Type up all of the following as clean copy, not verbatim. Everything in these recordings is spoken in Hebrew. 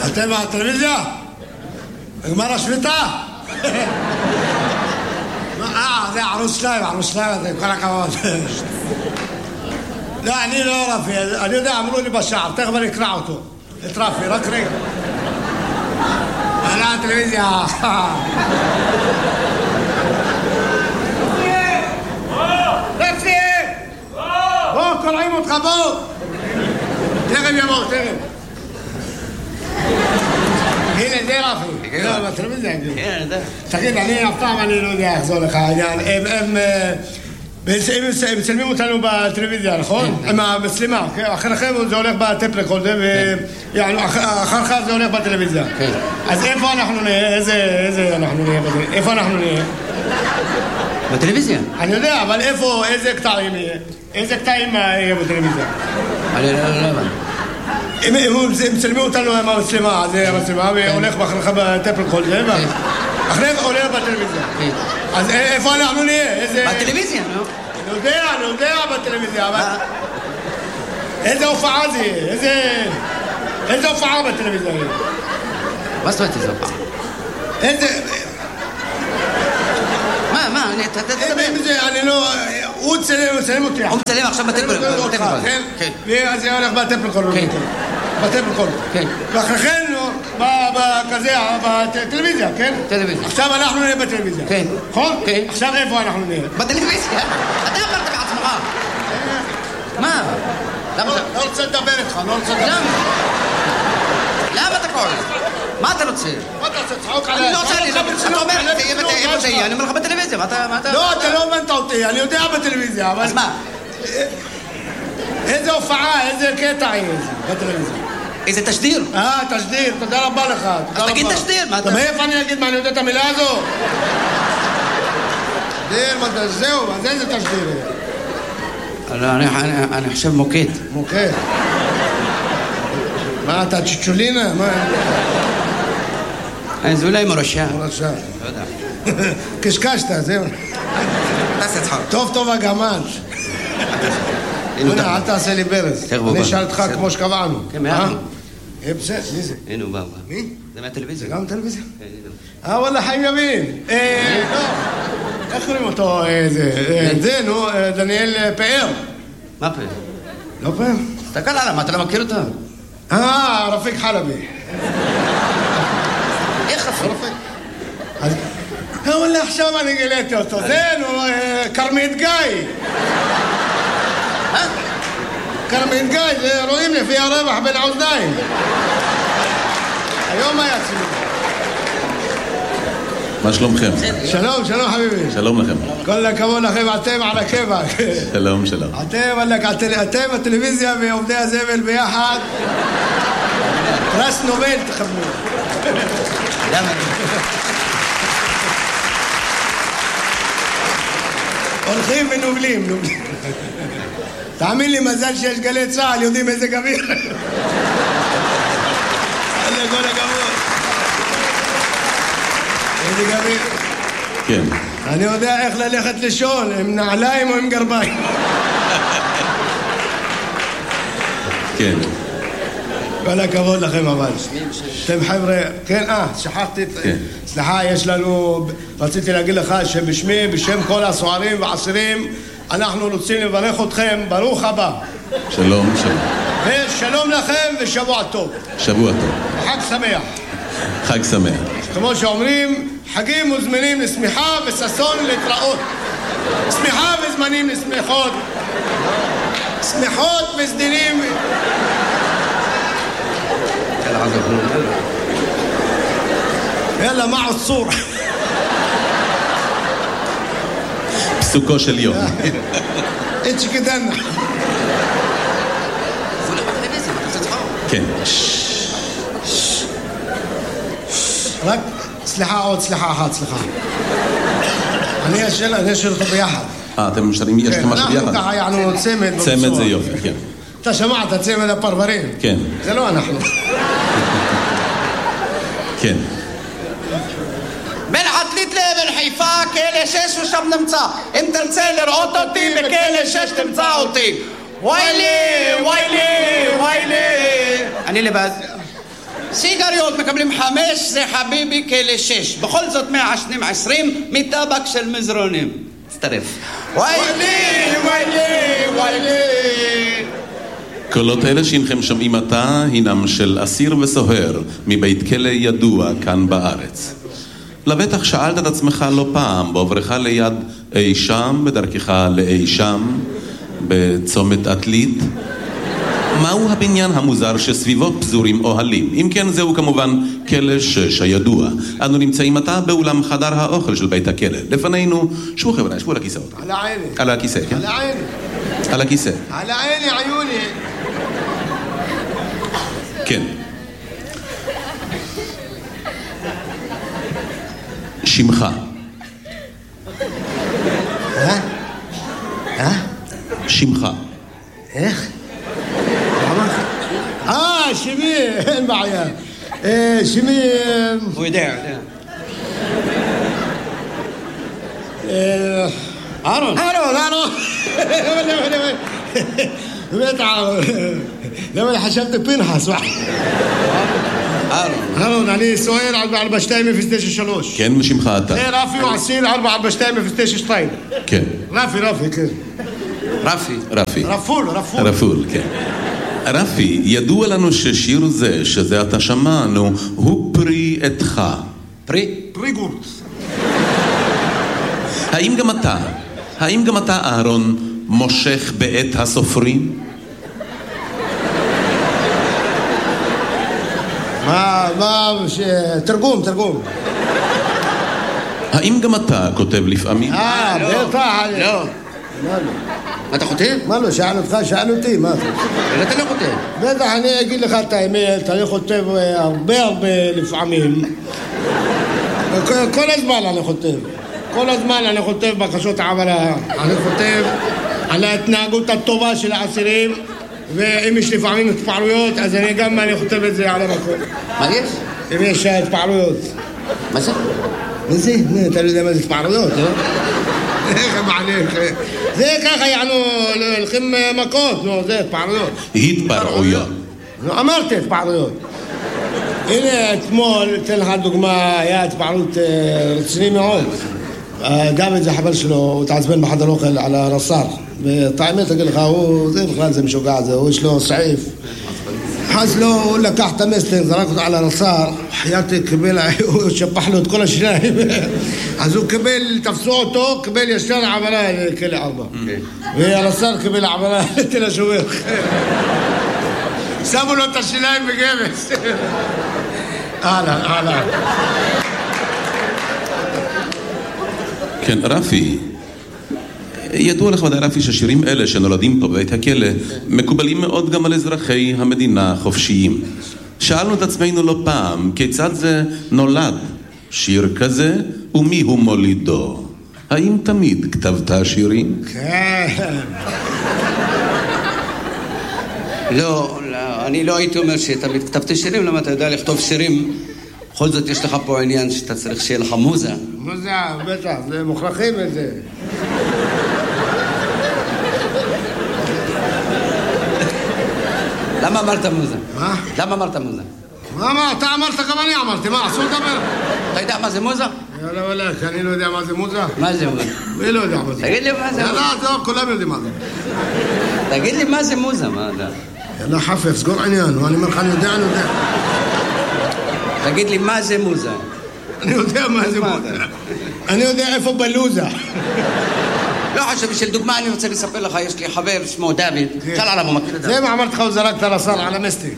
אתם בטלוויזיה? נגמר השביתה? זה ערוץ 2, זה כל הכבוד. לא, אני לא רפי, אני יודע, אמרו לי בשער, תכף אני אקרא אותו. את רפי, רק רגע. אהלן, טלוויזיה. רפי! בוא, קוראים אותך, בוא! תכף יבוא, תכף. הנה, זה רפי. לא, בטלוויזיה. כן, אני יודע. תגיד, אני אף פעם אני לא יודע איך זה הולך העניין. הם מצלמים אותנו בטלוויזיה, נכון? עם המצלמה. אחריכם זה הולך בטפ רקורדר, ואחריך זה הולך בטלוויזיה. אז איפה אנחנו נהיה? איזה אנחנו נהיה? איפה אנחנו נהיה? בטלוויזיה. אני יודע, אבל איפה, איזה קטעים יהיה? איזה קטעים יהיה בטלוויזיה? אני לא הבנתי. הם מצלמים אותנו עם המצלמה, זה המצלמה, והולך אחריך בטפ רקורדר, אחריך הולך בטלוויזיה. אז איפה אנחנו נהיה? בטלוויזיה, לא? אני יודע בטלוויזיה, אבל... איזה הופעה זה יהיה? איזה הופעה בטלוויזיה יהיה? מה זאת אומרת איזה הופעה? איזה... מה? אני לא... הוא צלם אותי. הוא מצלם עכשיו בטלוויזיה. כן. ואז זה הולך בטלוויזיה. כן. ואחריכן, בכזה, בטלוויזיה, כן? טלוויזיה. עכשיו אנחנו נהיה בטלוויזיה. כן. נכון? כן. עכשיו איפה אנחנו נהיה? בטלוויזיה. אתה אמרת בעצמך. מה? לא רוצה לדבר איתך, לא רוצה לדבר. למה אתה קורא? מה אתה רוצה? מה אתה רוצה? צחוק עליי. אני לא רוצה, אתה אומר, איפה זה יהיה? אני אומר לך בטלוויזיה, מה אתה... לא, אתה לא הבנת אותי, אני יודע בטלוויזיה, אבל... אז מה? איזה הופעה, איזה קטע יהיה בטלוויזיה? איזה תשדיר? תשדיר, תודה רבה לך. אז תגיד תשדיר, מה אתה... מאיפה אני אגיד מה, אני יודע את המילה הזו? תשדיר, זהו, אז איזה תשדיר? אני חושב מוקד. מוקד. מה, אתה צ'צ'ולינה? מה? זה אולי מורשה. מורשה. לא יודע. קשקשת, זהו. תעשה צחוק. טוב הגמל. אל תעשה לי ברז. אני אשאל אותך כמו שקבענו. כן, מעט. בסדר, מי זה? הנה הוא בא. מי? זה מהטלוויזיה. זה גם טלוויזיה? כן, הנה. וואלה, חיים ימין. איך קוראים אותו? זה, נו, דניאל פאר. מה פאר? לא פאר? תסתכל עליו, מה אתה לא מכיר אותו? רפיק חלבי. איך רפיק? וואלה, עכשיו אני גיליתי אותו. זה, נו, קרמית גיא. קרמית גיא, זה רואים לפי הרווח בין האוזניים. היום היה צילום. מה שלומכם? שלום חביבי. שלום לכם. כל הכבוד לכם, אתם על הכיוון. שלום. אתם הטלוויזיה ועובדי הזבל ביחד. פרס נובל תקבלו. למה? הולכים ונובלים. תאמין לי, מזל שיש גלי צהל, יודעים איזה גביר. כל הכבוד. איזה גביר. כן. אני יודע איך ללכת לישון, עם נעליים או עם גרביים. כן. כל הכבוד לכם אבל. אתם חבר'ה, כן, שכחתי, סליחה, יש לנו, רציתי להגיד לך שבשמי, בשם כל הסוערים והעשירים, אנחנו רוצים לברך אתכם, ברוך הבא. שלום. ושלום לכם ושבוע טוב. שבוע טוב. חג שמח. חג שמח. כמו שאומרים, חגים מוזמנים לשמחה וששון להתראות. שמחה וזמנים לשמחות. שמחות וסדינים. יאללה, מה עוצור? פסוקו של יום. איץ' כדנה. כן. רק, סליחה, סליחה. אני אשאיר אותו ביחד. אתם משארים, יש לכם משהו ביחד? אנחנו ככה יענו צמד. צמד זה יופי, כן. אתה שמעת, צמד הפרברים? כן. זה לא אנחנו. כן. בין עתלית לבין חיפה, כלא 6 ושם נמצא. אם תרצה לראות אותי, בכלא 6 תמצא אותי. ויילי. אני לבד. סיגריות מקבלים 5, זה חביבי כאלה 6. בכל זאת 120 מטבק של מזרונים. תצטרף. ויילי, ויילי, ויילי. קולות אלה שהנכם שומעים עתה הינם של אסיר וסוהר מבית כלא ידוע כאן בארץ. לבטח שאלת את עצמך לא פעם בעוברך ליד אי שם, בדרכך לאי שם, בצומת עתלית, מהו הבניין המוזר שסביבו פזורים אוהלים? אם כן, זהו כמובן כלא 6 הידוע. אנו נמצאים עתה באולם חדר האוכל של בית הכלא. לפנינו, שבו חבר'ה, שבו על הכיסאות. על העיני. על הכיסא, כן? על העיני. על הכיסא. על העיני, עיוני. כן. שמך. שמך. איך? שמי, אין בעיה. שמי... הוא יודע. אהרון. באמת אהרון. למה חשבתי פנחס? אהרון, אני סוער 442-093. כן, ושמך אתה? זה רפי ועסיל 442-092. כן. רפי, כן. רפי. רפול, כן. רפי, ידוע לנו ששיר זה, שזה אתה שמענו, הוא פרי עתך. פרי גורט. האם גם אתה, אהרון, מושך בעת הסופרים? תרגום. האם גם אתה כותב לפעמים? בטח. לא. מה אתה כותב? מה לא, שאל אותי, מה? אתה לא כותב. בטח, אני אגיד לך את האמת, אני כותב הרבה לפעמים. כל הזמן אני כותב בקשות העברה. אני כותב על ההתנהגות הטובה של האסירים, ואם יש לפעמים התפעלויות, אז אני כותב את זה על המקום. מה יש? אם יש התפעלויות. מה זה? מה זה? אתה לא יודע מה זה התפעלויות, לא? איך מעניין? זה ככה, הולכים מכות, זה התפעלויות. התפרעויות. אמרתי התפעלויות. הנה, אתמול, אתן לך דוגמה, היה התפעלות רציני מאוד. דוד זה חבר שלו, הוא התעצבן בחדר אוכל על הרס"ר. וטעמת, אגיד לך, זה בכלל זה משוגע, יש לו סעיף. אז הוא לקח את המסלר, זרק אותו על הרס"ר, חייתי קיבל, הוא שפח לו את כל השיניים. אז הוא תפסו אותו, קיבל ישר עברה לכלא 4. והרס"ר קיבל עברה לתל השומר. שמו לו את השיניים בגבס. הלאה. כן, רפי, ידוע לך ודאי רפי ששירים אלה שנולדים פה בבית הכלא מקובלים מאוד גם על אזרחי המדינה החופשיים. שאלנו את עצמנו לא פעם כיצד זה נולד שיר כזה ומי הוא מולידו. האם תמיד כתבת שירים? כן. לא, אני לא הייתי אומר שתמיד כתבתי שירים, למה אתה יודע לכתוב שירים? בכל זאת יש לך פה עניין שאתה צריך שיהיה לך מוזה. מוזה, בטח, זה מוכרחים את זה. למה אמרת מוזה? מה? למה אמרת מוזה? מה? אתה אמרת גם אני אמרתי, מה? אסור לדבר? אתה יודע מה זה מוזה? יאללה, אני לא יודע מה זה מוזה. מה זה מוזה? אני לא יודע מה זה. תגיד לי מה זה מוזה. יאללה, כולם יודעים מה זה. תגיד לי מה זה מוזה, מה אתה? יאללה, חפף, סגור עניין, אני אומר לך, אני יודע. תגיד לי מה זה מוזה. אני יודע מה זה מוזה. אני יודע איפה בלוזה. לא חשוב, בשביל דוגמה אני רוצה לספר לך, יש לי חבר שמו דוד, שאל עליו, הוא מכיר את דוד. זה מה אמרתי לך, הוא זרק את הרס"ר על המסטיק.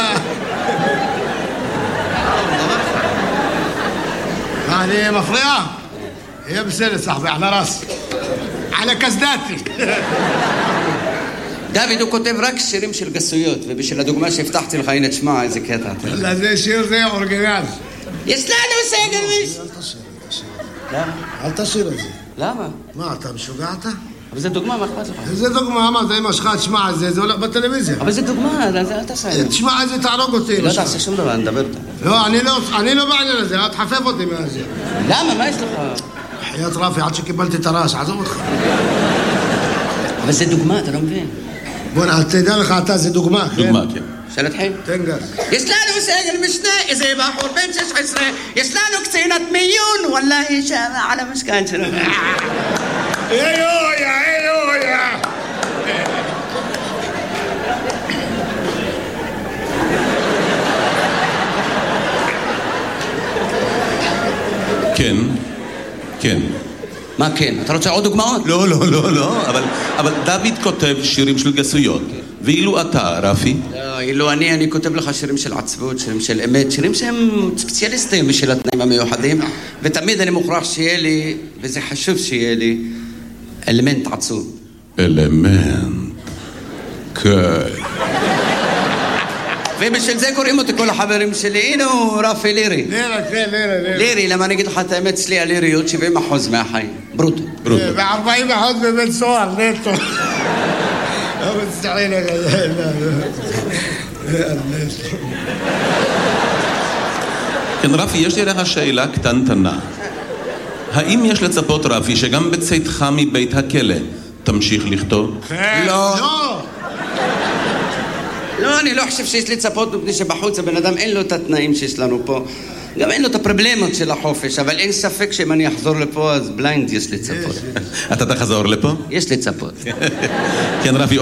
אני מפריע? יהיה בסדר, סחבי, על הרס. על הקסדתי. דוד הוא כותב רק שירים של גסויות, ובשביל הדוגמה שהבטחתי לך, הנה תשמע איזה קטע. לא, זה שיר זה אורגינל. יש לנו סגל. אל תשיר. למה? אל תשיר את זה. למה? מה, אתה משוגע אתה? אבל זה דוגמה, מה אכפת לך? זה דוגמה, מה, זה אמא שלך, תשמע את זה, זה הולך בטלוויזיה. אבל זה דוגמה, אל תעשה. תשמע את זה, תערוג אותי. לא תעשה שום דבר, נדבר אותה. לא, אני לא בעניין הזה, אל תחפף אותי מהזה. למה? מה יש לך? חיית רפי, עד שקיבלתי את הרעש, עזוב אותך. אבל זה דוגמה, אתה לא מבין. בוא, תדע לך, אתה זה דוגמה, כן? דוגמה, כן. שנתחיל? תנגש. יש לנו סגל משנה, איזה בחור בן 16, יש לנו קצינת מיון, וואלה, שם על המשכן שלנו. יויה. כן. מה כן? אתה רוצה עוד דוגמאות? לא, אבל דוד כותב שירים של גסויות. ואילו אתה, רפי? לא, אילו אני כותב לך שירים של עצבות, שירים של אמת, שירים שהם ספציאליסטים בשביל התנאים המיוחדים, ותמיד אני מוכרח שיהיה לי, וזה חשוב שיהיה לי, אלמנט עצוב. אלמנט. כן. ובשביל זה קוראים אותי כל החברים שלי, הנה הוא רפי לירי. לירי, למה אני אגיד לך את האמת, אצלי הליריות 70% מהחיים. ברוטו. ו-40% בבית סוהר, נטו. כן, רפי, יש לי לך שאלה קטנטנה. האם יש לצפות, רפי, שגם בצאתך מבית הכלא תמשיך לכתוב? לא, אני לא חושב שיש לצפות מפני שבחוץ הבן אדם אין לו את התנאים שיש לנו פה. גם אין לו את הפרובלמות של החופש, אבל אין ספק שאם אני אחזור לפה אז בליינד יש לצפות. אתה תחזור לפה? יש לצפות. כן, רפי,